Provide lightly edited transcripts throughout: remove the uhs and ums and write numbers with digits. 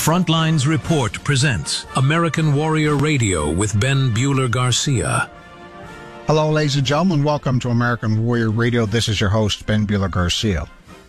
Frontlines Report presents American Warrior Radio with Ben Bueller-Garcia. Hello, ladies and gentlemen. Welcome to American Warrior Radio. This is your host, Ben Bueller-Garcia.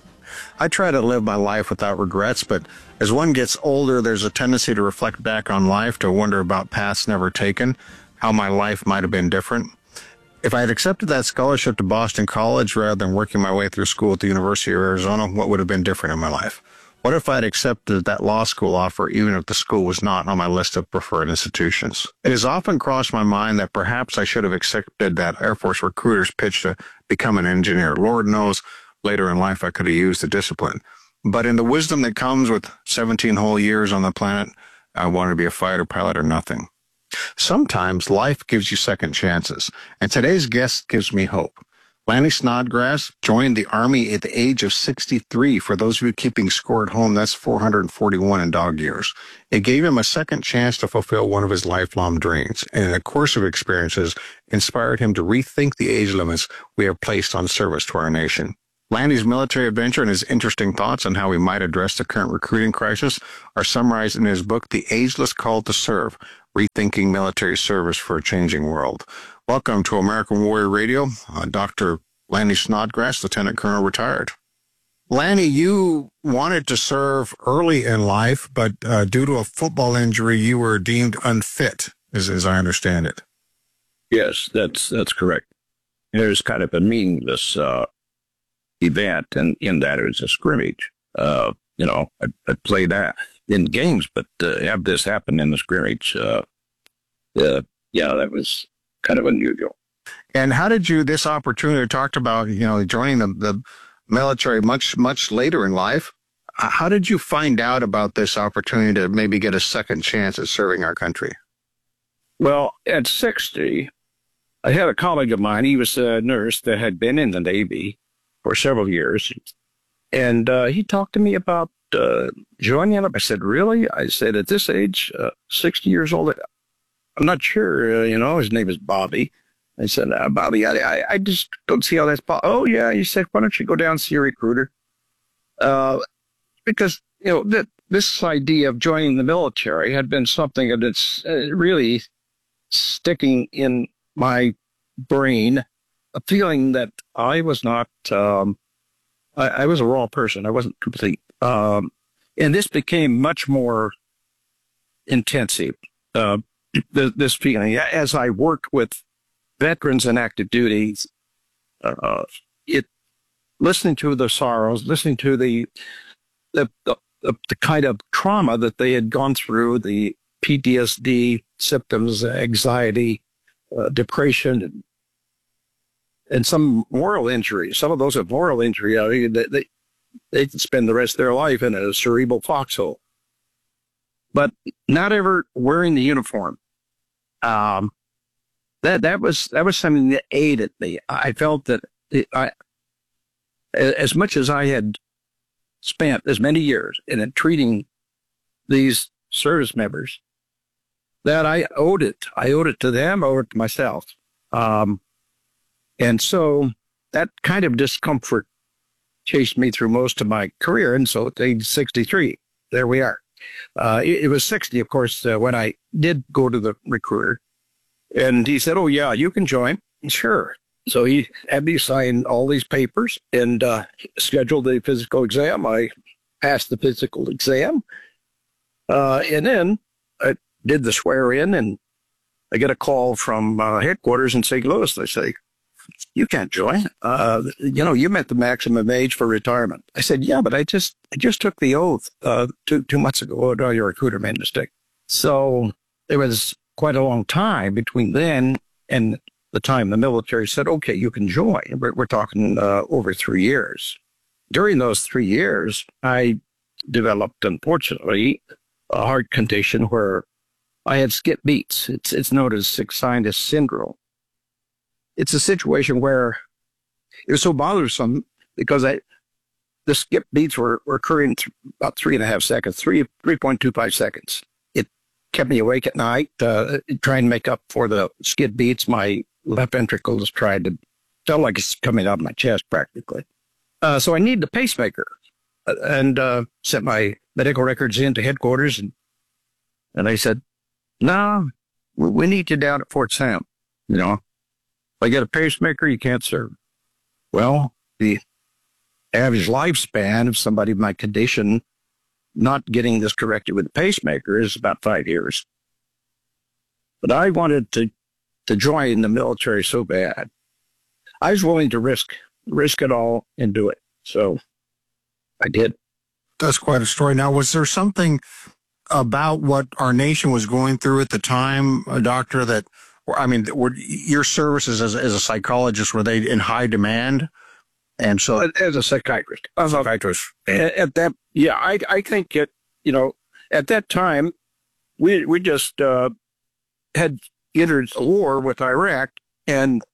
I try to live my life without regrets, but as one gets older, there's a tendency to reflect back on life, to wonder about paths never taken, how my life might have been different. If I had accepted that scholarship to Boston College rather than working my way through school at the University of Arizona, what would have been different in my life? What if I had accepted that law school offer even if the school was not on my list of preferred institutions? It has often crossed my mind that perhaps I should have accepted that Air Force recruiter's pitch to become an engineer. Lord knows, later in life I could have used the discipline. But in the wisdom that comes with 17 whole years on the planet, I wanted to be a fighter pilot or nothing. Sometimes life gives you second chances, and today's guest gives me hope. Lanny Snodgrass joined the Army at the age of 63. For those of you keeping score at home, that's 441 in dog years. It gave him a second chance to fulfill one of his lifelong dreams, and in a course of experiences, inspired him to rethink the age limits we have placed on service to our nation. Lanny's military adventure and his interesting thoughts on how we might address the current recruiting crisis are summarized in his book, The Ageless Call to Serve, Rethinking Military Service for a Changing World. Welcome to American Warrior Radio, Dr. Lanny Snodgrass, Lieutenant Colonel retired. Lanny, you wanted to serve early in life, but due to a football injury, you were deemed unfit, as I understand it. Yes, that's correct. There's kind of a meaningless event, and in that it was a scrimmage. I played that in games, but have this happen in the scrimmage, that was kind of unusual. And how did you, this opportunity, talked about, joining the military much later in life. How did you find out about this opportunity to maybe get a second chance at serving our country? Well, at 60, I had a colleague of mine. He was a nurse that had been in the Navy for several years. And he talked to me about joining up. I said, really? I said, at this age, 60 years old, I'm not sure, his name is Bobby. I said, Bobby, I just don't see how that's possible. Oh, yeah. He said, why don't you go down and see a recruiter? Because, this idea of joining the military had been something that's really sticking in my brain, a feeling that I was not, I was a raw person. I wasn't complete. And this became much more intensive. This feeling, as I worked with veterans and active duties, listening to the sorrows, listening to the kind of trauma that they had gone through, the PTSD symptoms, anxiety, depression, and some moral injuries. Some of those have moral injury. They can spend the rest of their life in a cerebral foxhole, but not ever wearing the uniform. That was something that aided me. I felt that as much as I had spent as many years in treating these service members, that I owed it. I owed it to them, I owed it to myself. And so that kind of discomfort chased me through most of my career. And so at age 63, there we are. It was 60, of course, when I did go to the recruiter. And he said, oh, yeah, you can join. Sure. So he had me sign all these papers and scheduled the physical exam. I passed the physical exam. And then I did the swear in, and I get a call from headquarters in St. Louis. They say, you can't join. You met the maximum age for retirement. I said, yeah, but I just took the oath 2 months ago. Oh, no, your recruiter made a mistake. So it was quite a long time between then and the time the military said, okay, you can join. We're talking over 3 years. During those 3 years, I developed, unfortunately, a heart condition where I had skip beats. It's known as sick sinus syndrome. It's a situation where it was so bothersome because the skip beats were occurring about 3.5 seconds, 3.25 seconds. It kept me awake at night, trying to make up for the skip beats. My left ventricle was felt like it's coming out of my chest practically. So I needed a pacemaker. and sent my medical records in to headquarters. And they said, no, we need you down at Fort Sam. You know, if I get a pacemaker, you can't serve. Well, the average lifespan of somebody of my condition not getting this corrected with a pacemaker is about 5 years. But I wanted to join the military so bad. I was willing to risk it all and do it. So I did. That's quite a story. Now, was there something about what our nation was going through at the time, Doctor, that, I mean, were your services as a psychologist, were they in high demand? And so, as a psychiatrist, at that, yeah, I think it, you know, at that time, we just had entered a war with Iraq and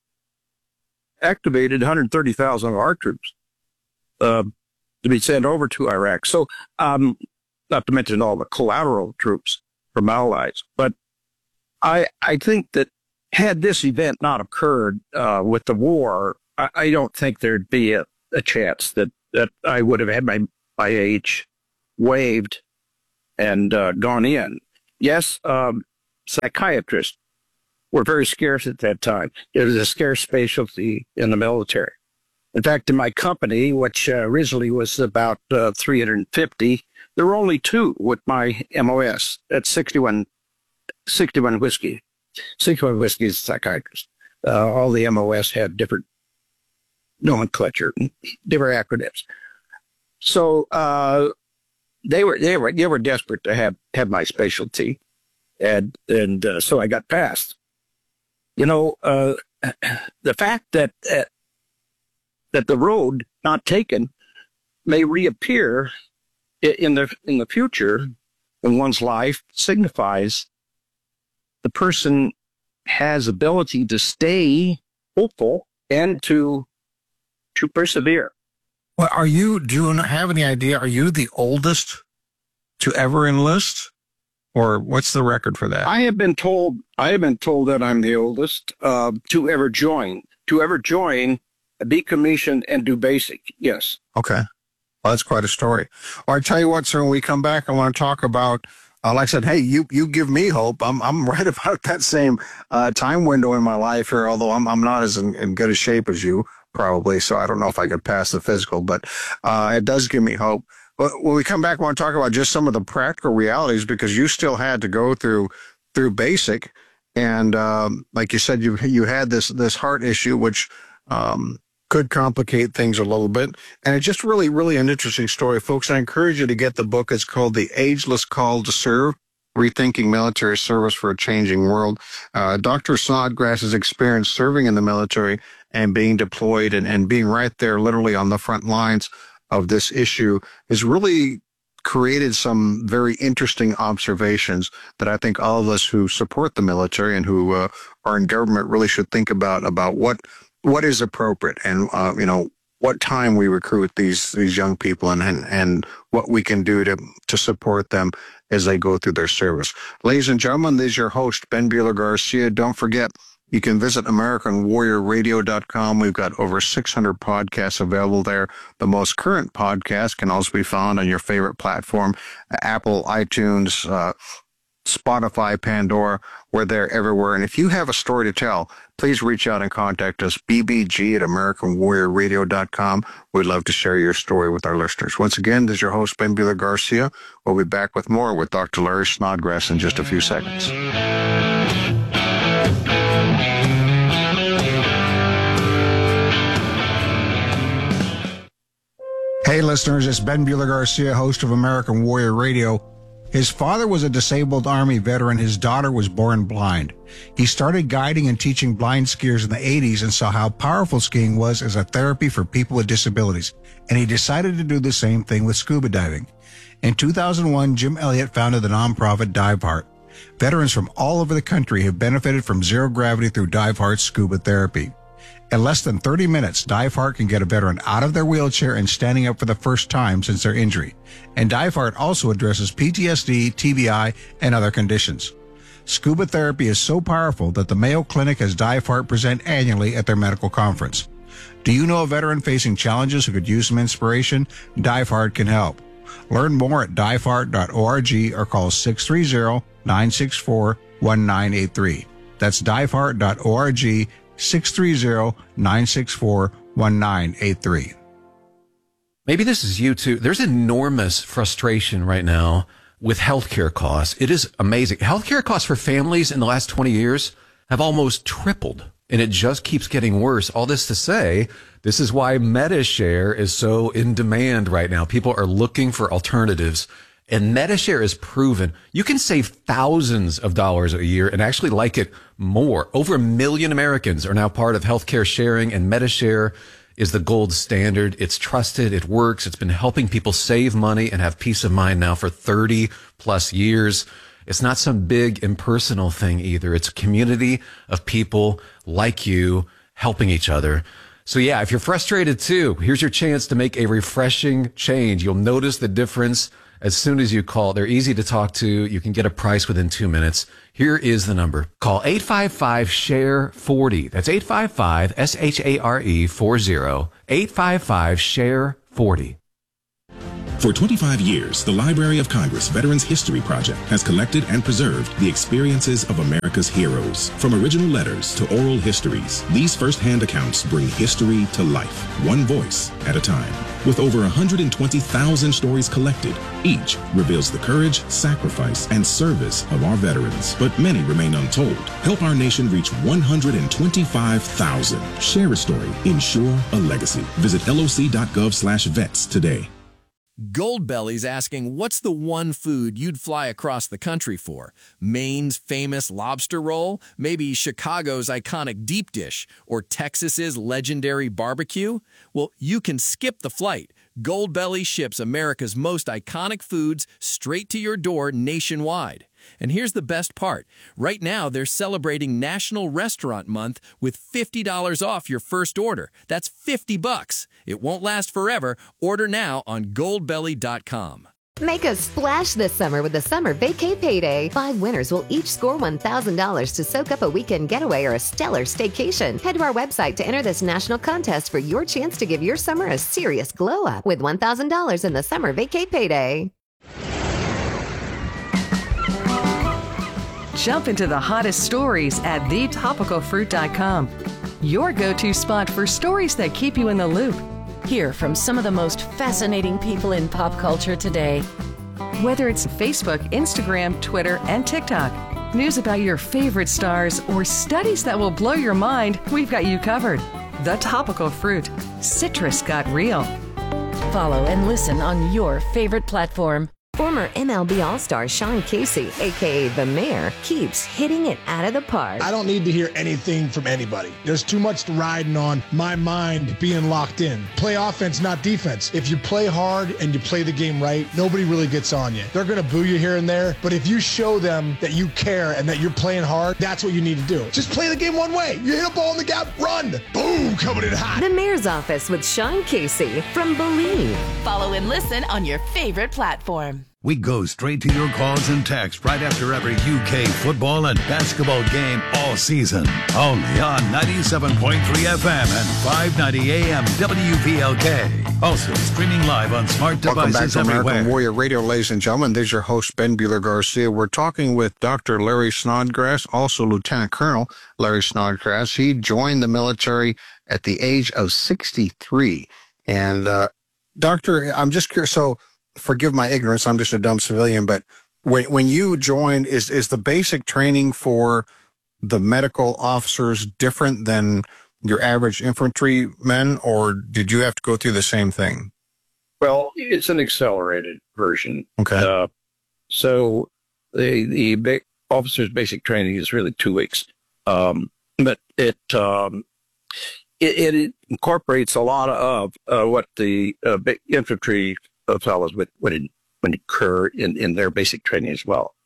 activated 130,000 of our troops to be sent over to Iraq. So, not to mention all the collateral troops from allies. But I think that had this event not occurred with the war, I don't think there'd be a chance that I would have had my age waived and gone in. Yes, psychiatrists were very scarce at that time. It was a scarce specialty in the military. In fact, in my company, which originally was about 350, there were only 2 with my MOS at 61 whiskey. 61 whiskey is a psychiatrist. All the MOS had different nomenclature, different acronyms. So they were desperate to have my specialty, and so I got passed. You know, the fact that the road not taken may reappear in the future in one's life signifies the person has ability to stay hopeful and to persevere. Well, do you have any idea, are you the oldest to ever enlist? Or what's the record for that? I have been told that I'm the oldest to ever join, be commissioned, and do basic. Yes. Okay. Well, that's quite a story. Well, I tell you what, sir, when we come back, I want to talk about, like I said, hey, you give me hope. I'm right about that same time window in my life here, although I'm not as in good a shape as you, probably, so I don't know if I could pass the physical, but it does give me hope. But when we come back, I want to talk about just some of the practical realities, because you still had to go through basic, and like you said, you had this heart issue, which could complicate things a little bit. And it's just really, really an interesting story, folks. I encourage you to get the book. It's called The Ageless Call to Serve: Rethinking Military Service for a Changing World. Dr. Snodgrass's experience serving in the military and being deployed and being right there literally on the front lines of this issue has really created some very interesting observations that I think all of us who support the military and who are in government really should think about what is appropriate, and what time we recruit these young people and what we can do to support them as they go through their service. Ladies and gentlemen, this is your host, Ben Bueller Garcia. Don't forget, you can visit AmericanWarriorRadio.com. We've got over 600 podcasts available there. The most current podcast can also be found on your favorite platform, Apple, iTunes, Spotify, Pandora. We're there everywhere. And if you have a story to tell, please reach out and contact us, bbg@AmericanWarriorRadio.com. We'd love to share your story with our listeners. Once again, this is your host, Ben Bueller Garcia. We'll be back with more with Dr. Larry Snodgrass in just a few seconds. Hey listeners, it's Ben Bueller Garcia, host of American Warrior Radio. His father was a disabled Army veteran. His daughter was born blind. He started guiding and teaching blind skiers in the 80s and saw how powerful skiing was as a therapy for people with disabilities. And he decided to do the same thing with scuba diving. In 2001, Jim Elliott founded the nonprofit DiveHeart. Veterans from all over the country have benefited from zero gravity through DiveHeart's scuba therapy. In less than 30 minutes, DiveHeart can get a veteran out of their wheelchair and standing up for the first time since their injury. And DiveHeart also addresses PTSD, TBI, and other conditions. Scuba therapy is so powerful that the Mayo Clinic has DiveHeart present annually at their medical conference. Do you know a veteran facing challenges who could use some inspiration? Dive Hard can help. Learn more at divehard.org or call 630-964-1983. That's divehard.org, 630-964-1983. Maybe this is you too. There's enormous frustration right now with healthcare costs. It is amazing. Healthcare costs for families in the last 20 years have almost tripled, and it just keeps getting worse. All this to say, this is why MediShare is so in demand right now. People are looking for alternatives, and MediShare is proven you can save thousands of dollars a year and actually like it more. Over 1 million Americans are now part of healthcare sharing, and MediShare is the gold standard. It's trusted. It works. It's been helping people save money and have peace of mind now for 30 plus years. It's not some big impersonal thing either. It's a community of people like you helping each other. So yeah, if you're frustrated too, here's your chance to make a refreshing change. You'll notice the difference as soon as you call. They're easy to talk to. You can get a price within 2 minutes. Here is the number. Call 855-SHARE-40. That's 855-SHARE-40. 855-SHARE-40. For 25 years, the Library of Congress Veterans History Project has collected and preserved the experiences of America's heroes. From original letters to oral histories, these first-hand accounts bring history to life, one voice at a time. With over 120,000 stories collected, each reveals the courage, sacrifice, and service of our veterans. But many remain untold. Help our nation reach 125,000. Share a story. Ensure a legacy. Visit loc.gov/vets today. Goldbelly's asking, what's the one food you'd fly across the country for? Maine's famous lobster roll? Maybe Chicago's iconic deep dish? Or Texas's legendary barbecue? Well, you can skip the flight. Goldbelly ships America's most iconic foods straight to your door nationwide. And here's the best part. Right now, they're celebrating National Restaurant Month with $50 off your first order. That's $50. It won't last forever. Order now on goldbelly.com. Make a splash this summer with the Summer Vacay Payday. 5 winners will each score $1,000 to soak up a weekend getaway or a stellar staycation. Head to our website to enter this national contest for your chance to give your summer a serious glow up with $1,000 in the Summer Vacay Payday. Jump into the hottest stories at thetopicalfruit.com. Your go-to spot for stories that keep you in the loop. Hear from some of the most fascinating people in pop culture today. Whether it's Facebook, Instagram, Twitter, and TikTok, news about your favorite stars, or studies that will blow your mind, we've got you covered. The Topical Fruit. Citrus got real. Follow and listen on your favorite platform. Former MLB All-Star Sean Casey, a.k.a. The Mayor, keeps hitting it out of the park. I don't need to hear anything from anybody. There's too much riding on my mind being locked in. Play offense, not defense. If you play hard and you play the game right, nobody really gets on you. They're going to boo you here and there, but if you show them that you care and that you're playing hard, that's what you need to do. Just play the game one way. You hit a ball in the gap, run. Boom, coming in hot. The Mayor's Office with Sean Casey from Believe. Follow and listen on your favorite platform. We go straight to your calls and texts right after every UK football and basketball game all season. Only on 97.3 FM and 590 AM WPLK. Also streaming live on smart Welcome back devices to everywhere. American Warrior Radio, ladies and gentlemen. This is your host, Ben Bueller Garcia. We're talking with Dr. Larry Snodgrass, also Lieutenant Colonel Larry Snodgrass. He joined the military at the age of 63. And, Doctor, I'm just curious, so forgive my ignorance, I'm just a dumb civilian, but when you joined, is the basic training for the medical officers different than your average infantrymen, or did you have to go through the same thing? Well, it's an accelerated version. Okay. So the officer's basic training is really 2 weeks. But it incorporates a lot of what the infantry fellows would incur in their basic training as well.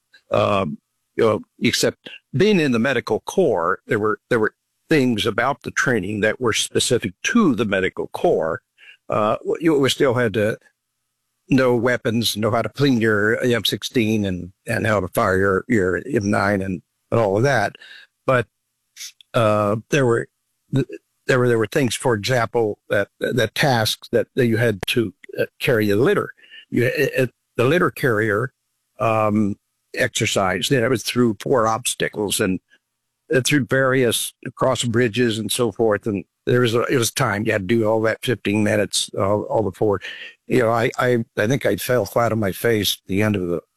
Except being in the medical corps, there were things about the training that were specific to the medical corps. You still had to know weapons, know how to clean your M16 and how to fire your M9 and all of that. But there were there were things, for example, that tasks that you had to carry a litter. The litter carrier exercise. Then it was through 4 obstacles and through various cross bridges and so forth. And it was time you had to do all that 15 minutes, all the 4. I think I fell flat on my face at the end of the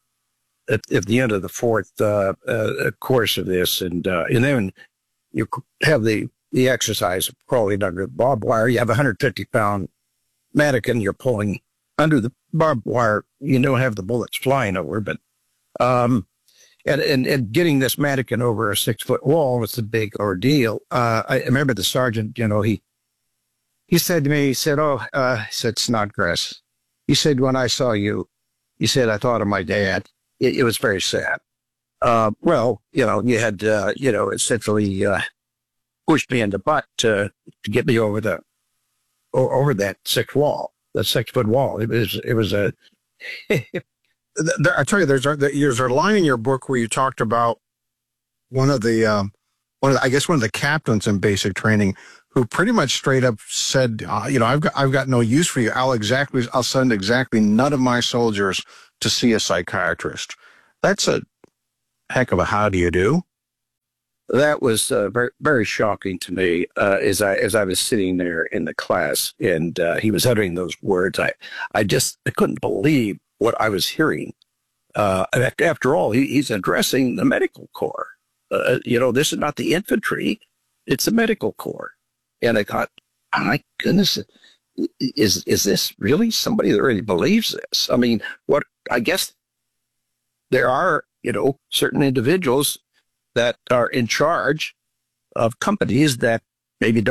4th course of this, and then you have the exercise of crawling under the barbed wire. You have a 150-pound mannequin you're pulling under the barbed wire. You don't have the bullets flying over, but and getting this mannequin over a 6-foot wall was a big ordeal. I remember the sergeant, he said to me, he said, he said, Snodgrass, he said, when I saw you, he said, I thought of my dad. It was very sad. You had, essentially pushed me in the butt to get me over that 6-foot wall. It was a. I tell you, there's a line in your book where you talked about one of the captains in basic training who pretty much straight up said, I've got no use for you. I'll send exactly none of my soldiers to see a psychiatrist. That's a heck of a how do you do. That was very, very shocking to me as I was sitting there in the class and he was uttering those words. I couldn't believe what I was hearing. After all, he's addressing the medical corps. This is not the infantry; it's the medical corps. And I thought, my goodness, is this really somebody that really believes this? I mean, I guess there are, certain individuals that are in charge of companies that maybe don't